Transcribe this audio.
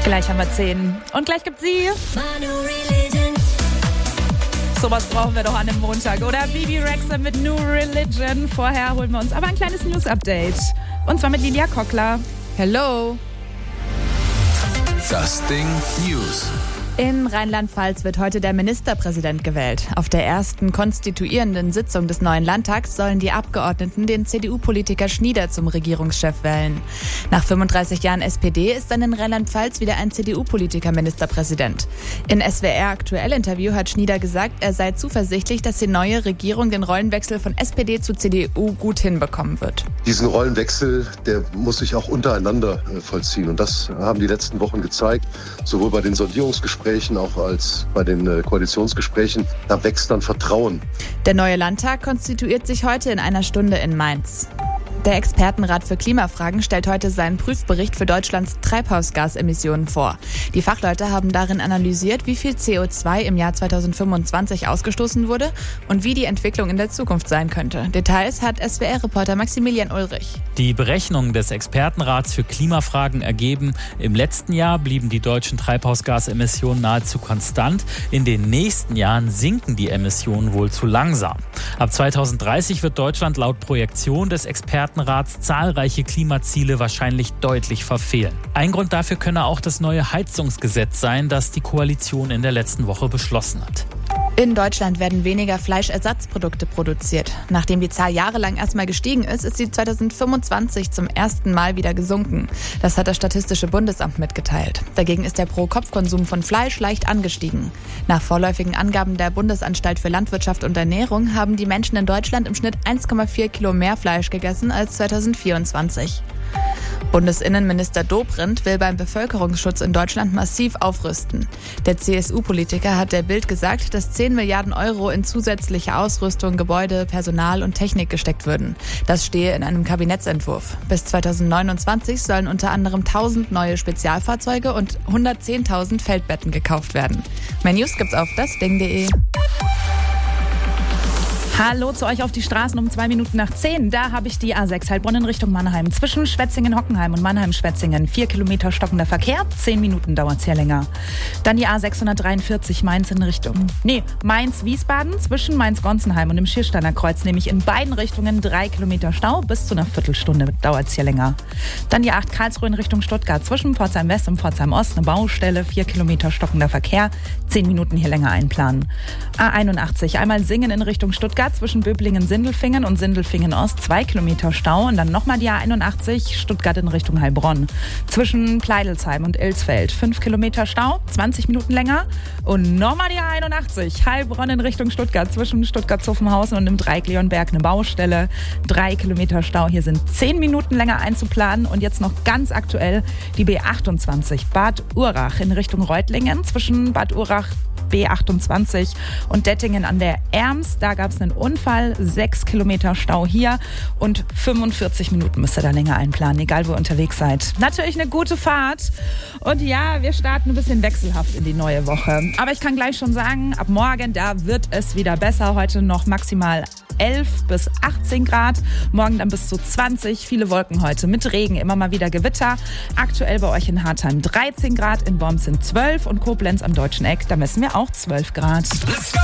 Gleich haben wir 10 und gleich gibt's sie. Sowas brauchen wir doch an einem Montag, oder? Bibi Rexha mit New Religion. Vorher holen wir uns aber ein kleines News-Update. Und zwar mit Lilia Kockler. Hello. Das Ding News. In Rheinland-Pfalz wird heute der Ministerpräsident gewählt. Auf der ersten konstituierenden Sitzung des neuen Landtags sollen die Abgeordneten den CDU-Politiker Schnieder zum Regierungschef wählen. Nach 35 Jahren SPD ist dann in Rheinland-Pfalz wieder ein CDU-Politiker Ministerpräsident. In SWR Aktuell-Interview hat Schnieder gesagt, er sei zuversichtlich, dass die neue Regierung den Rollenwechsel von SPD zu CDU gut hinbekommen wird. Diesen Rollenwechsel, der muss sich auch untereinander vollziehen. Und das haben die letzten Wochen gezeigt, sowohl bei den Sondierungsgesprächen auch als bei den Koalitionsgesprächen. Da wächst dann Vertrauen. Der neue Landtag konstituiert sich heute in einer Stunde in Mainz. Der Expertenrat für Klimafragen stellt heute seinen Prüfbericht für Deutschlands Treibhausgasemissionen vor. Die Fachleute haben darin analysiert, wie viel CO2 im Jahr 2025 ausgestoßen wurde und wie die Entwicklung in der Zukunft sein könnte. Details hat SWR-Reporter Maximilian Ulrich. Die Berechnungen des Expertenrats für Klimafragen ergeben, im letzten Jahr blieben die deutschen Treibhausgasemissionen nahezu konstant. In den nächsten Jahren sinken die Emissionen wohl zu langsam. Ab 2030 wird Deutschland laut Projektion des Expertenrats zahlreiche Klimaziele wahrscheinlich deutlich verfehlen. Ein Grund dafür könne auch das neue Heizungsgesetz sein, das die Koalition in der letzten Woche beschlossen hat. In Deutschland werden weniger Fleischersatzprodukte produziert. Nachdem die Zahl jahrelang erstmal gestiegen ist, ist sie 2025 zum ersten Mal wieder gesunken. Das hat das Statistische Bundesamt mitgeteilt. Dagegen ist der Pro-Kopf-Konsum von Fleisch leicht angestiegen. Nach vorläufigen Angaben der Bundesanstalt für Landwirtschaft und Ernährung haben die Menschen in Deutschland im Schnitt 1,4 Kilo mehr Fleisch gegessen als 2024. Bundesinnenminister Dobrindt will beim Bevölkerungsschutz in Deutschland massiv aufrüsten. Der CSU-Politiker hat der Bild gesagt, dass 10 Milliarden Euro in zusätzliche Ausrüstung, Gebäude, Personal und Technik gesteckt würden. Das stehe in einem Kabinettsentwurf. Bis 2029 sollen unter anderem 1000 neue Spezialfahrzeuge und 110.000 Feldbetten gekauft werden. Mehr News gibt's auf dasding.de. Hallo zu euch auf die Straßen um 2 Minuten nach 10. Da habe ich die A6 Heilbronn in Richtung Mannheim. Zwischen Schwetzingen-Hockenheim und Mannheim-Schwetzingen 4 Kilometer stockender Verkehr. 10 Minuten dauert es hier länger. Dann die A643 Mainz-Wiesbaden. Zwischen Mainz-Gonsenheim und dem Schiersteiner Kreuz, nämlich in beiden Richtungen 3 Kilometer Stau. Bis zu einer Viertelstunde dauert es hier länger. Dann die 8 Karlsruhe in Richtung Stuttgart. Zwischen Pforzheim-West und Pforzheim-Ost eine Baustelle. 4 Kilometer stockender Verkehr. 10 Minuten hier länger einplanen. A81 einmal Singen in Richtung Stuttgart. Zwischen Böblingen-Sindelfingen und Sindelfingen-Ost 2 Kilometer Stau und dann nochmal die A81 Stuttgart in Richtung Heilbronn. Zwischen Pleidelsheim und Ilsfeld 5 Kilometer Stau, 20 Minuten länger und nochmal die A81 Heilbronn in Richtung Stuttgart. Zwischen Stuttgart-Zuffenhausen und dem Dreieck-Leonberg eine Baustelle, 3 Kilometer Stau. Hier sind 10 Minuten länger einzuplanen und jetzt noch ganz aktuell die B28 Bad Urach in Richtung Reutlingen. Zwischen Bad Urach B28 und Dettingen an der Erms. Da gab es einen Unfall, 6 Kilometer Stau hier und 45 Minuten müsst ihr da länger einplanen, egal wo ihr unterwegs seid. Natürlich eine gute Fahrt und ja, wir starten ein bisschen wechselhaft in die neue Woche. Aber ich kann gleich schon sagen, ab morgen, da wird es wieder besser. Heute noch maximal 11 bis 18 Grad, morgen dann bis zu 20, viele Wolken heute mit Regen, immer mal wieder Gewitter. Aktuell bei euch in Hartheim 13 Grad, in Worms sind 12 und Koblenz am Deutschen Eck, da messen wir auch 12 Grad.